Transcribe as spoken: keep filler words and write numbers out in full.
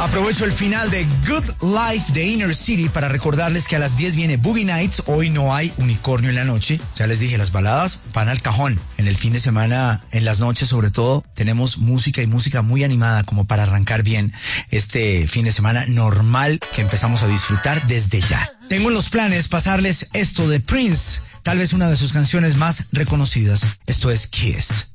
Aprovecho el final de Good Life de Inner City para recordarles que a las diez viene Boogie Nights. Hoy no hay unicornio en la noche. Ya les dije, las baladas van al cajón. En el fin de semana, en las noches sobre todo, tenemos música y música muy animada como para arrancar bien este fin de semana normal que empezamos a disfrutar desde ya. Tengo en los planes pasarles esto de Prince, tal vez una de sus canciones más reconocidas. Esto es Kiss.